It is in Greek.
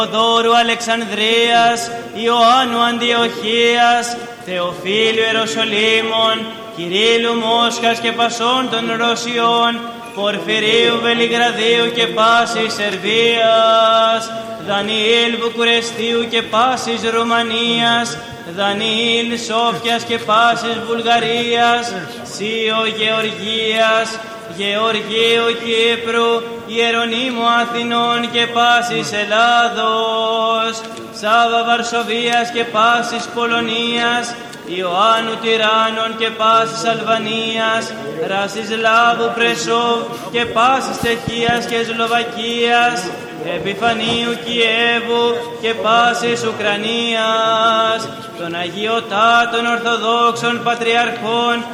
Δόρου Αλεξανδρίας, Ιωάννου Αντιοχίας, Θεοφίλου Ιεροσολύμων, Κυρίλλου Μόσχας και Πασών των Ρωσιών, Πορφυρίου Βελιγραδίου και πάσης Σερβίας, Δανιήλ Βουκουρεστίου και πάσης Ρουμανίας, Δανιήλ Σόφιας και πάσης Βουλγαρίας, Σίο Γεωργίας, Γεωργίου Κύπρου, Ιερονίμου Αθηνών και πάσης Ελλάδος, Σάβα Βαρσοβίας και πάσης Πολωνίας, Ιωάννου Τυράννων και πάσης Αλβανίας, Ρασισλάβου Πρεσόβ και πάσης Τσεχίας και Σλοβακίας, Επιφανίου Κιέβου και πάσης Ουκρανίας, των Αγιωτάτων Ορθοδόξων Πατριαρχών